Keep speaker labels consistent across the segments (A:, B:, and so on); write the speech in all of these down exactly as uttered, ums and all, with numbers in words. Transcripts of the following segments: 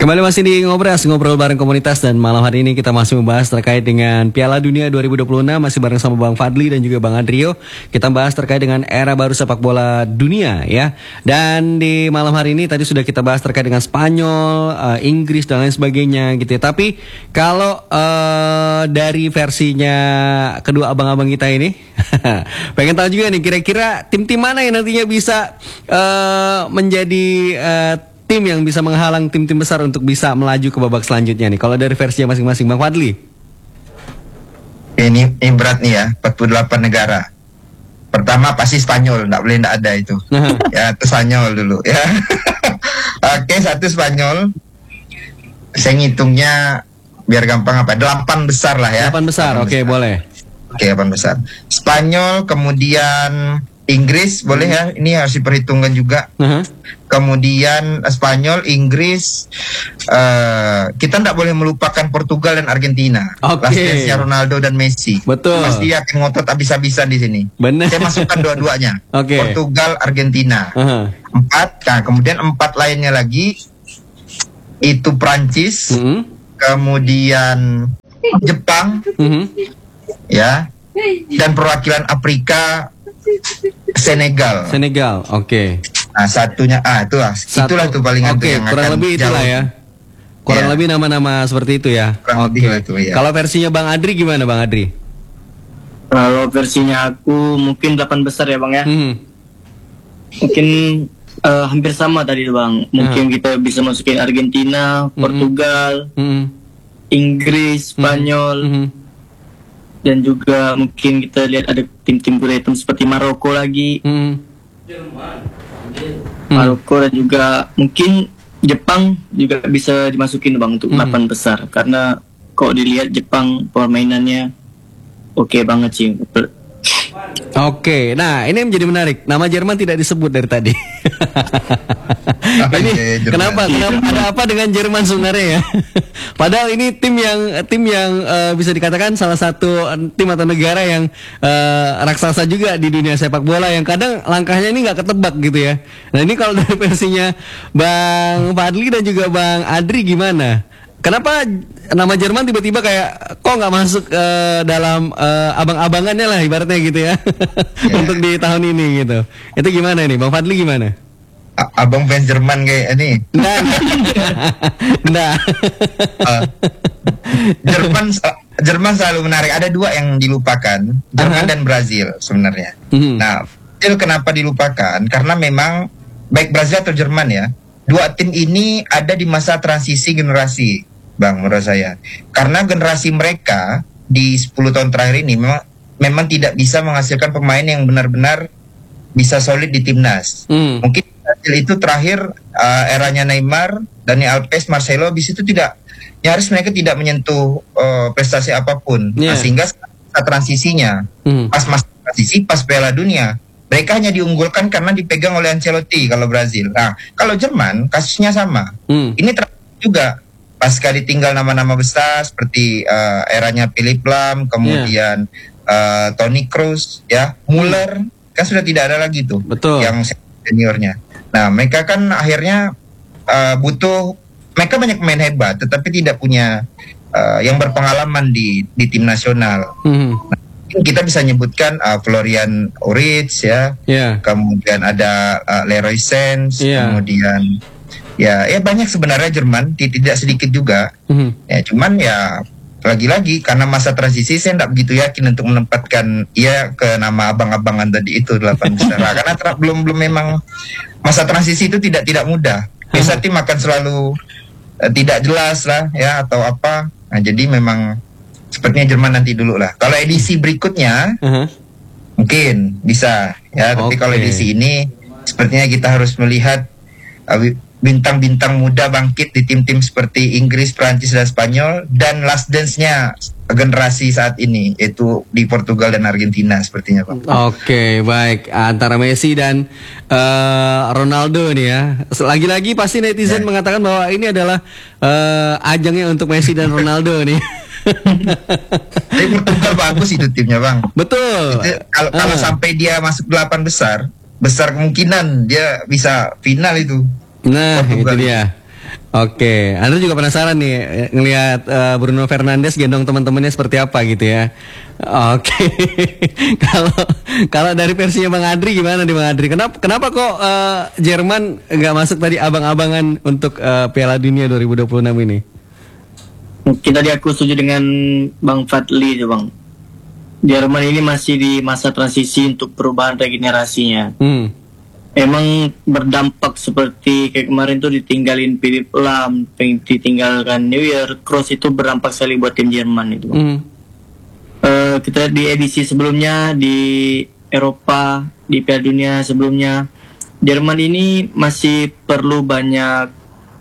A: Kembali masih di Ngobras, ngobrol bareng komunitas, dan malam hari ini kita masih membahas terkait dengan Piala Dunia dua ribu dua puluh enam, masih bareng sama Bang Fadli dan juga Bang Adrio. Kita bahas terkait dengan era baru sepak bola dunia ya. Dan di malam hari ini tadi sudah kita bahas terkait dengan Spanyol, uh, Inggris dan lain sebagainya gitu ya. Tapi kalau uh, dari versinya kedua abang-abang kita ini pengen tahu juga nih, kira-kira tim-tim mana yang nantinya bisa uh, menjadi uh, tim yang bisa menghalang tim-tim besar untuk bisa melaju ke babak selanjutnya nih. Kalau dari versinya masing-masing, Bang Fadli.
B: Ini, ini berat nih ya, empat puluh delapan negara. Pertama pasti Spanyol, nggak boleh nggak ada itu. Ya, itu Spanyol dulu ya. Oke, satu Spanyol. Saya ngitungnya biar gampang apa? Delapan besar lah ya.
A: Delapan besar, oke okay, boleh.
B: Oke, delapan besar. Spanyol, kemudian Inggris, boleh ya? Ini harus diperhitungkan juga. Uh-huh. Kemudian Spanyol, Inggris, uh, kita tidak boleh melupakan Portugal dan Argentina.
A: Oke.
B: Okay. Ronaldo dan Messi.
A: Betul.
B: Pasti akan ngotot habis-habisan di sini.
A: Benar.
B: Saya masukkan dua-duanya.
A: Oke. Okay.
B: Portugal, Argentina.
A: Uh-huh.
B: Empat. Nah, kemudian empat lainnya lagi itu Prancis, uh-huh. kemudian Jepang, uh-huh. ya, dan perwakilan Afrika. Senegal.
A: Senegal, oke. Okay.
B: Nah, satunya ah itu lah. Satu, itulah tuh paling
A: okay,
B: yang
A: kurang
B: akan
A: lebih itulah ya. Kurang yeah. lebih nama-nama seperti itu ya.
B: Kurang
A: okay.
B: lebih itu ya.
A: Kalau versinya Bang Adri gimana, Bang Adri?
C: Kalau versinya aku mungkin delapan besar ya, Bang ya. Hmm. Mungkin uh, hampir sama tadi, Bang. Mungkin hmm. kita bisa masukin Argentina, Portugal, hmm. Inggris, Spanyol. Hmm. Dan juga mungkin kita lihat ada tim-tim kuda hitam seperti Maroko lagi, hmm. Maroko, dan juga mungkin Jepang juga bisa dimasukin, Bang, untuk delapan hmm. besar. Karena kok dilihat Jepang permainannya oke okay banget sih.
A: Oke, okay. Nah ini menjadi menarik. Nama Jerman tidak disebut dari tadi. Ini kenapa? Kenapa? Ada apa dengan Jerman sebenarnya ya? Padahal ini tim yang tim yang uh, bisa dikatakan salah satu tim atau negara yang uh, raksasa juga di dunia sepak bola, yang kadang langkahnya ini nggak ketebak gitu ya. Nah ini kalau dari versinya Bang Fadli dan juga Bang Adri gimana? Kenapa nama Jerman tiba-tiba kayak kok nggak masuk uh, dalam uh, abang-abangannya lah ibaratnya gitu ya, yeah. untuk di tahun ini gitu. Itu gimana nih, Bang Fadli gimana?
B: A- abang fans Jerman kayak ini.
A: Nah, nah.
B: uh, Jerman uh, Jerman selalu menarik. Ada dua yang dilupakan, Jerman uh-huh. dan Brazil sebenarnya. Uh-huh. Nah, Brazil kenapa dilupakan? Karena memang baik Brazil atau Jerman ya, dua tim ini ada di masa transisi generasi. Bang, menurut saya, karena generasi mereka di sepuluh tahun terakhir ini memang memang tidak bisa menghasilkan pemain yang benar-benar bisa solid di timnas. Mm. Mungkin itu terakhir uh, eranya Neymar, Dani Alves, Marcelo, habis itu tidak, nyaris mereka tidak menyentuh uh, prestasi apapun. Yeah. Nah, sehingga saat transisinya, mm. pas masa transisi, pas Piala Dunia, mereka hanya diunggulkan karena dipegang oleh Ancelotti kalau Brazil. Nah, kalau Jerman kasusnya sama. Mm. Ini terakhir juga. Pasca ditinggal nama-nama besar seperti uh, eranya Philipp Lahm, kemudian yeah. uh, Toni Kroos, ya, Müller, kan sudah tidak ada lagi tuh.
A: Betul.
B: Yang seniornya. Nah, mereka kan akhirnya uh, butuh, mereka banyak pemain hebat, tetapi tidak punya uh, yang berpengalaman di di tim nasional. Mm-hmm. Nah, kita bisa nyebutkan uh, Florian Wirtz, ya, yeah. kemudian ada uh, Leroy Sané, yeah. kemudian Ya, ya banyak sebenarnya Jerman, tidak sedikit juga. Mm-hmm. Ya, cuman ya lagi-lagi karena masa transisi saya tidak begitu yakin untuk menempatkan ia ke nama abang-abangan tadi itu delapan besar. Karena ter- belum belum memang masa transisi itu tidak tidak mudah. Biasa tim akan selalu uh, tidak jelas lah ya atau apa. Nah, jadi memang sepertinya Jerman nanti dulu lah. Kalau edisi berikutnya uh-huh. mungkin bisa ya, tapi okay. kalau edisi ini sepertinya kita harus melihat uh, bintang-bintang muda bangkit di tim-tim seperti Inggris, Prancis, dan Spanyol, dan last dance-nya generasi saat ini yaitu di Portugal dan Argentina sepertinya, Pak.
A: Oke, okay, baik, antara Messi dan uh, Ronaldo nih ya. Lagi-lagi pasti netizen ya. mengatakan bahwa ini adalah uh, ajangnya untuk Messi dan Ronaldo nih.
B: Tapi Portugal bagus itu timnya, Bang.
A: Betul.
B: Kalau kalau uh. sampai dia masuk delapan besar, besar kemungkinan dia bisa final itu.
A: Nah, Portugal. Itu dia. Oke, Anda juga penasaran nih ngelihat uh, Bruno Fernandes gendong teman-temannya seperti apa gitu ya. Oke, kalau kalau dari versinya Bang Adri gimana nih Bang Adri? Kenapa kenapa kok uh, Jerman nggak masuk tadi abang-abangan untuk uh, Piala Dunia dua ribu dua puluh enam ini?
C: Mungkin tadi aku setuju dengan Bang Fadli tuh Bang. Jerman ini masih di masa transisi untuk perubahan regenerasinya. Hmm. Emang berdampak seperti kayak kemarin tuh ditinggalin Philip Lahm, ditinggalkan Neuer, Kroos itu berdampak sekali buat tim Jerman itu. Mm. Uh, kita di edisi sebelumnya di Eropa, di Piala Dunia sebelumnya, Jerman ini masih perlu banyak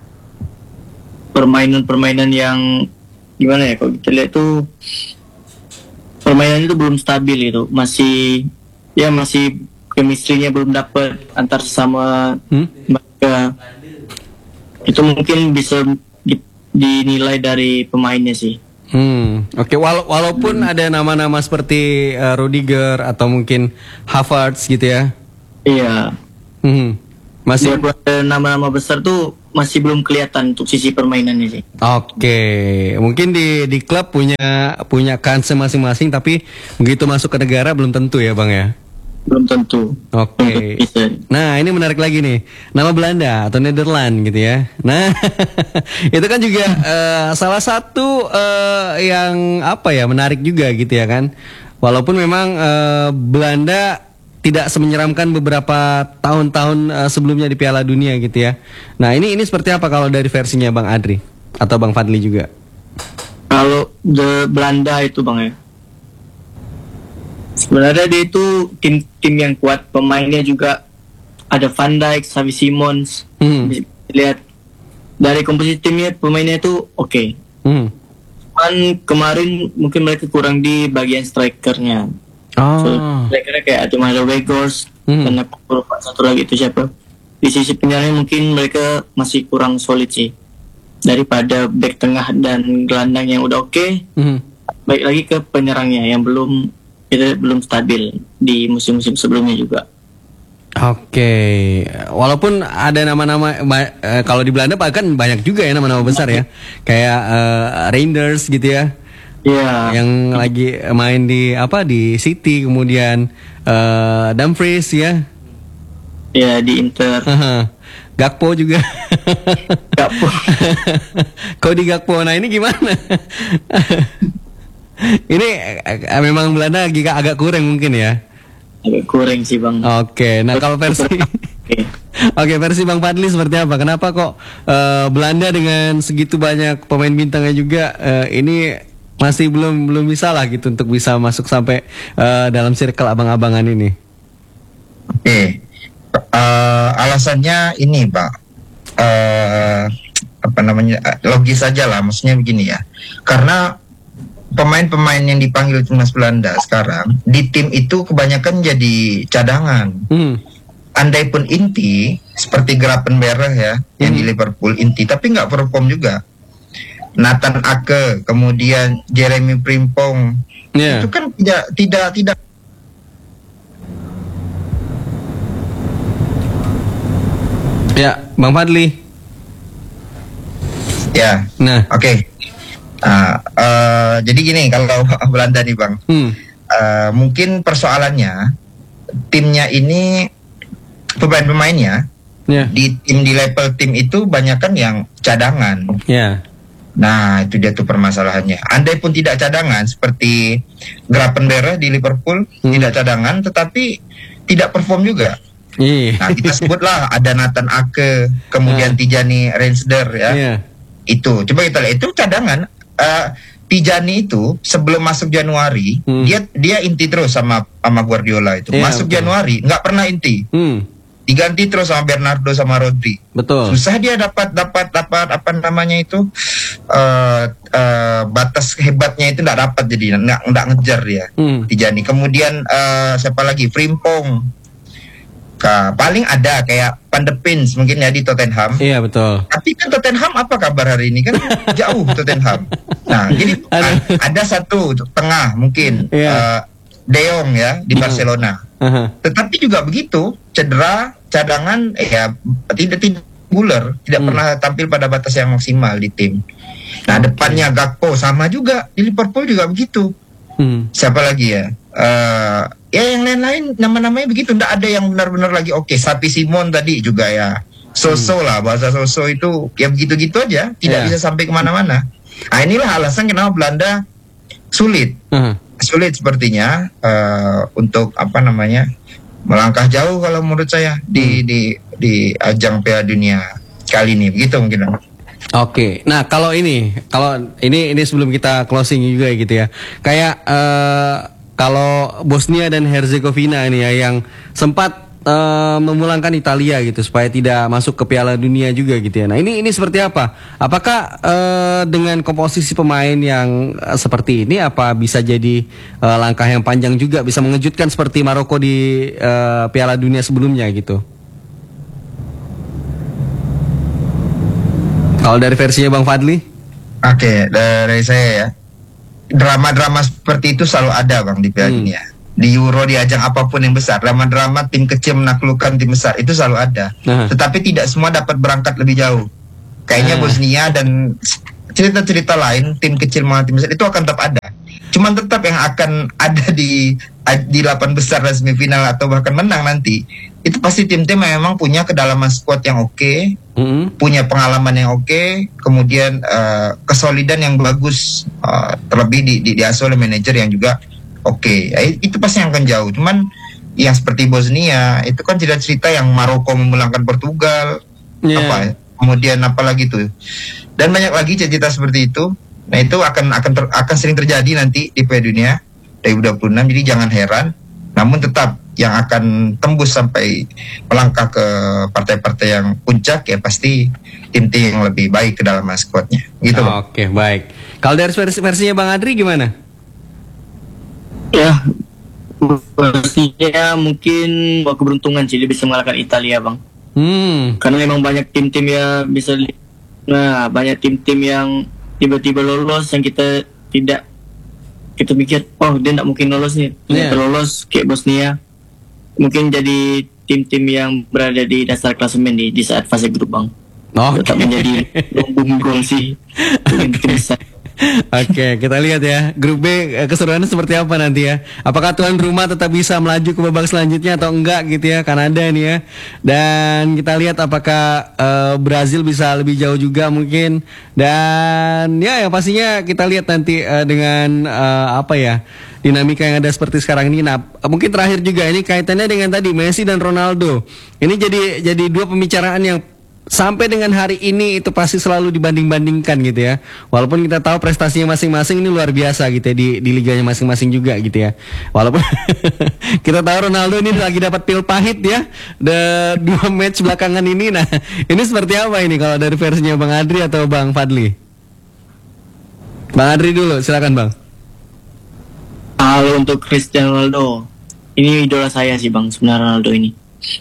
C: permainan-permainan yang gimana ya, kalau kita lihat tuh permainan itu belum stabil itu, masih ya masih chemistry-nya belum dapat antar sama hmm? mereka. Itu mungkin bisa di, dinilai dari pemainnya sih.
A: Hmm, oke. Okay. Wala walaupun hmm. ada nama-nama seperti uh, Rudiger atau mungkin Havertz gitu ya.
C: Iya.
A: Hmm. Masih
C: ada nama-nama besar tuh masih belum kelihatan untuk sisi permainannya sih.
A: Oke, okay. Mungkin di di klub punya punya kans masing-masing, tapi begitu masuk ke negara belum tentu ya, Bang ya.
C: Belum tentu.
A: Oke. Okay. Nah, ini menarik lagi nih. Nama Belanda atau Nederland gitu ya. Nah, itu kan juga uh, salah satu uh, yang apa ya, menarik juga gitu ya kan. Walaupun memang uh, Belanda tidak semenyeramkan beberapa tahun-tahun uh, sebelumnya di Piala Dunia gitu ya. Nah, ini ini seperti apa kalau dari versinya Bang Adri atau Bang Fadli juga?
C: Kalau the Belanda itu Bang ya. Sebenarnya dia itu tim-tim yang kuat, pemainnya juga ada Van Dijk, Xavi Simons. Hmm. Bisa lihat dari komposisi timnya, pemainnya itu oke. Okay. Hmm. Cuman kemarin mungkin mereka kurang di bagian strikernya. Oh. So, strikernya kayak cuma ada Weghorst, hmm. dan satu lagi itu siapa? Di sisi penyerangnya mungkin mereka masih kurang solid sih. Daripada back tengah dan gelandang yang udah oke, okay, hmm. baik lagi ke penyerangnya yang belum itu belum stabil di musim-musim sebelumnya juga.
A: Oke, okay. Walaupun ada nama-nama uh, kalau di Belanda kan banyak juga ya nama-nama besar ya, kayak uh, Reinders gitu ya, yeah. Yang lagi main di apa di City, kemudian uh, Dumfries ya,
C: ya yeah, di Inter.
A: Gakpo juga.
C: Gakpo.
A: Cody Gakpo, nah ini gimana? Ini eh, memang Belanda agak, agak kurang mungkin ya.
C: Agak kurang sih Bang.
A: Oke, okay. Nah kalau versi Oke, okay, versi Bang Fadli seperti apa? Kenapa kok uh, Belanda dengan segitu banyak pemain bintangnya juga uh, ini masih belum belum bisa lah gitu untuk bisa masuk sampai uh, dalam circle abang-abangan ini?
B: Oke, okay. uh, alasannya ini Pak, uh, apa namanya, logis saja lah, maksudnya begini ya, karena pemain-pemain yang dipanggil timnas Belanda sekarang di tim itu kebanyakan jadi cadangan. Hmm. Andai pun inti seperti Gravenberch ya, hmm. yang di Liverpool inti, tapi nggak perform juga. Nathan Ake, kemudian Jeremy Frimpong, yeah. itu kan tidak tidak tidak.
A: Ya, Bang Fadli.
B: Ya. Nah, oke. Okay. Uh, uh, jadi gini kalau Belanda nih Bang, hmm. uh, mungkin persoalannya timnya ini pemain-pemainnya yeah. di tim di level tim itu banyak kan yang cadangan. Yeah. Nah itu dia tuh permasalahannya. Andai pun tidak cadangan seperti Gravenberch di Liverpool hmm. tidak cadangan, tetapi tidak perform juga. Yeah. Nah kita sebutlah ada Nathan Ake, kemudian yeah. Tijani Reinders ya. Yeah. Itu coba kita lihat itu cadangan. Uh, Tijani itu sebelum masuk Januari hmm. dia dia inti terus sama sama Guardiola itu. Yeah, masuk betul. Januari nggak pernah inti. Hmm. Diganti terus sama Bernardo sama Rodri. Betul. Susah dia dapat dapat dapat apa namanya itu uh, uh, batas hebatnya itu nggak dapat, jadi nggak nggak ngejar dia. Hmm. Tijani. Kemudian uh, siapa lagi? Frimpong. Ka, paling ada kayak Van de Pins mungkin ya di Tottenham. Iya betul. Tapi kan Tottenham apa kabar hari ini kan jauh Tottenham. Nah jadi a, ada satu tengah mungkin yeah. uh, De Jong ya di Barcelona. Uh-huh. Tetapi juga begitu cedera cadangan ya tidak tidak reguler, tidak hmm. pernah tampil pada batas yang maksimal di tim. Nah, okay. depannya Gakpo sama juga di Liverpool juga begitu. Hmm. Siapa lagi ya? Uh, ya yang lain-lain nama-namanya begitu, tidak ada yang benar-benar lagi oke. Okay. Sapi Simon tadi juga ya. So-so hmm. lah, bahasa so-so itu ya begitu-gitu aja, tidak yeah. bisa sampai kemana-mana. Nah, inilah alasan kenapa Belanda sulit, uh-huh. sulit sepertinya uh, untuk apa namanya melangkah jauh kalau menurut saya di hmm. di di ajang Piala Dunia kali ini, begitu mungkin.
A: Oke, nah kalau ini, kalau ini ini sebelum kita closing juga gitu ya, kayak uh, kalau Bosnia dan Herzegovina ini ya yang sempat Uh, memulangkan Italia gitu supaya tidak masuk ke Piala Dunia juga gitu ya. Nah ini ini seperti apa? Apakah uh, dengan komposisi pemain yang uh, seperti ini apa bisa jadi uh, langkah yang panjang juga bisa mengejutkan seperti Maroko di uh, Piala Dunia sebelumnya gitu? Kalau dari versinya Bang Fadli?
B: Oke, okay, dari saya ya, drama-drama seperti itu selalu ada Bang di Piala hmm. Dunia. Di Euro, di ajang apapun yang besar, drama-drama tim kecil menaklukkan tim besar itu selalu ada. Uh-huh. Tetapi tidak semua dapat berangkat lebih jauh. Kayaknya uh-huh. Bosnia dan cerita-cerita lain tim kecil melawan tim besar itu akan tetap ada. Cuman tetap yang akan ada di di delapan besar dan semifinal atau bahkan menang nanti itu pasti tim-tim yang memang punya kedalaman squad yang oke, okay, uh-huh. punya pengalaman yang oke, okay, kemudian uh, kesolidan yang bagus, uh, terlebih di, di, diasuh oleh manajer yang juga Oke, okay, itu pasti yang akan jauh. Cuman yang seperti Bosnia itu kan cerita-cerita yang Maroko memulangkan Portugal, yeah. apa, kemudian apa lagi tuh, dan banyak lagi cerita seperti itu. Nah itu akan akan ter, akan sering terjadi nanti di Piala Dunia dua ribu dua puluh enam. Jadi jangan heran. Namun tetap yang akan tembus sampai melangkah ke partai-partai yang puncak ya pasti tim-tim yang lebih baik ke dalam skuadnya. Gitu.
A: Oh, Oke, okay, baik. Kalau dari versi versinya Bang Adri gimana?
C: Ya, pastinya mungkin bawa keberuntungan sih dia bisa mengalahkan Italia Bang. Hmm. Karena memang banyak tim-tim ya bisa, nah banyak tim-tim yang tiba-tiba lolos yang kita tidak, kita pikir, oh dia tidak mungkin lolos nih, ternyata yeah. lolos kayak Bosnia. Mungkin jadi tim-tim yang berada di dasar klasemen di, di saat fase grup Bang. Oh, tetap okay. menjadi lumbung sih tim besar.
A: Oke, kita lihat ya grup B keseruannya seperti apa nanti ya. Apakah tuan rumah tetap bisa melaju ke babak selanjutnya atau enggak gitu ya, Kanada nih ya. Dan kita lihat apakah uh, Brazil bisa lebih jauh juga mungkin. Dan ya, ya pastinya kita lihat nanti uh, dengan uh, apa ya dinamika yang ada seperti sekarang ini. Nah, mungkin terakhir juga ini kaitannya dengan tadi Messi dan Ronaldo. Ini jadi jadi dua pembicaraan yang sampai dengan hari ini itu pasti selalu dibanding-bandingkan gitu ya. Walaupun kita tahu prestasinya masing-masing ini luar biasa gitu ya di, di liganya masing-masing juga gitu ya. Walaupun kita tahu Ronaldo ini lagi dapat pil pahit ya, the dua match belakangan ini. Nah, ini seperti apa ini kalau dari versinya Bang Adri atau Bang Fadli? Bang Adri dulu, silakan Bang.
C: Kalau untuk Cristiano Ronaldo, ini idola saya sih Bang, sebenarnya Ronaldo ini.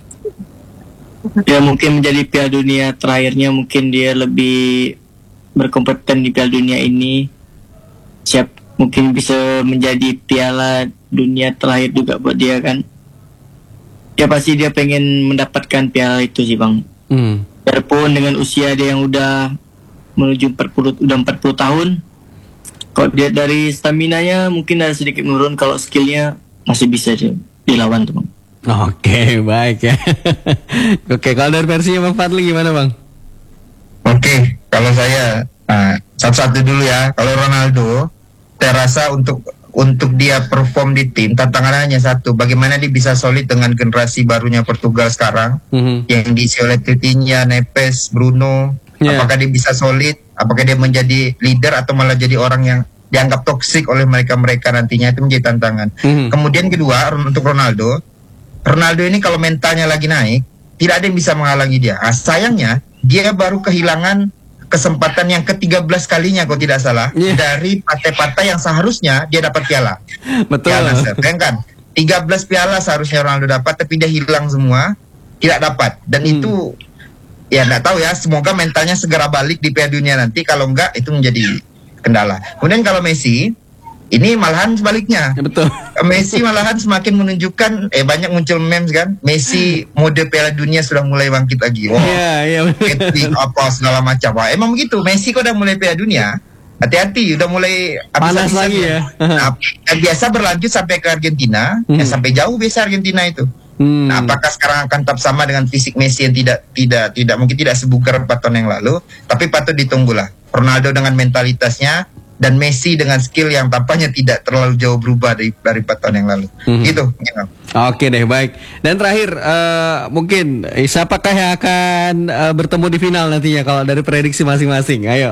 C: Ya mungkin menjadi Piala Dunia terakhirnya mungkin dia lebih berkompeten di Piala Dunia ini. Siap mungkin bisa menjadi Piala Dunia terakhir juga buat dia kan. Ya pasti dia pengen mendapatkan piala itu sih Bang. Hmm. Walaupun dengan usia dia yang udah menuju empat puluh udah empat puluh tahun. Kalau dia dari stamina-nya mungkin ada sedikit menurun, kalau skillnya masih bisa dia dilawan tuh Bang.
A: Oke, baik ya. Oke, kalau dari versinya Bang Fadli gimana Bang?
B: Oke, kalau saya uh, satu-satu dulu ya. Kalau Ronaldo, saya rasa untuk untuk dia perform di tim tantangannya hanya satu, bagaimana dia bisa solid dengan generasi barunya Portugal sekarang, mm-hmm. yang diisi oleh Coutinho, Neves, Bruno. Yeah. Apakah dia bisa solid? Apakah dia menjadi leader atau malah jadi orang yang dianggap toksik oleh mereka-mereka nantinya, itu menjadi tantangan. Mm-hmm. Kemudian kedua untuk Ronaldo. Ronaldo ini kalau mentalnya lagi naik, tidak ada yang bisa menghalangi dia. Ah, sayangnya, dia baru kehilangan kesempatan yang ke tiga belas kalinya kalau tidak salah, yeah. dari partai-partai yang seharusnya dia dapat piala. Betul. Piala, kan? tiga belas piala seharusnya Ronaldo dapat, tapi dia hilang semua, tidak dapat. Dan hmm. itu, ya nggak tahu ya, semoga mentalnya segera balik di Piala Dunia nanti. Kalau enggak, itu menjadi kendala. Kemudian kalau Messi, Ini malahan sebaliknya.
A: Ya, betul.
B: Messi malahan semakin menunjukkan, eh banyak muncul memes kan, Messi mode Piala Dunia sudah mulai bangkit lagi. Wah,
A: Iya, iya.
B: wow, apa segala macam. Wah, emang begitu. Messi kok udah mulai Piala Dunia, hati-hati, udah mulai
A: Panas lagi ya.
B: Nah, biasa berlanjut sampai ke Argentina,
A: Hmm.
B: ya sampai jauh biasa Argentina itu.
A: Hmm.
B: Nah, apakah sekarang akan tetap sama dengan fisik Messi yang tidak tidak tidak mungkin tidak sebugar empat tahun yang lalu, tapi patut ditunggulah. Ronaldo dengan mentalitasnya dan Messi dengan skill yang tampaknya tidak terlalu jauh berubah dari dari empat tahun yang lalu.
A: Hmm.
B: Gitu. Ya.
A: Oke deh, baik. Dan terakhir, eh, mungkin eh, siapakah yang akan eh, bertemu di final nantinya kalau dari prediksi masing-masing? Ayo.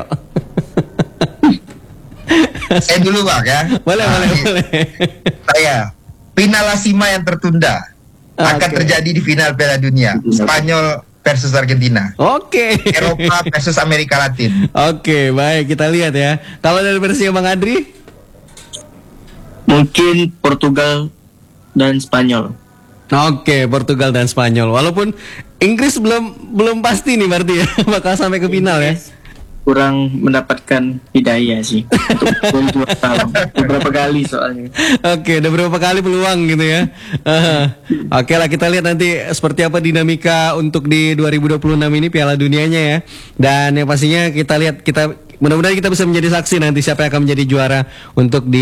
B: Saya dulu Bang ya.
A: Boleh,
B: Nah,
A: boleh,
B: ini
A: boleh.
B: Saya final Lasima yang tertunda akan
A: Oke.
B: terjadi di final Piala Dunia. Spanyol versus Argentina.
A: Oke.
B: Eropa versus Amerika Latin.
A: Oke, baik, kita lihat ya. Kalau dari versi Bang Adri?
C: Mungkin Portugal dan Spanyol.
A: Oke, Portugal dan Spanyol. Walaupun Inggris belum belum pasti nih berarti ya bakal sampai ke final ya.
C: Kurang mendapatkan hidayah sih untuk juara beberapa kali soalnya.
A: Oke, udah berapa kali peluang gitu ya. Uh, Oke lah, kita lihat nanti seperti apa dinamika untuk di dua ribu dua puluh enam ini Piala Dunianya ya. Dan yang pastinya kita lihat, kita mudah-mudahan kita bisa menjadi saksi nanti siapa yang akan menjadi juara untuk di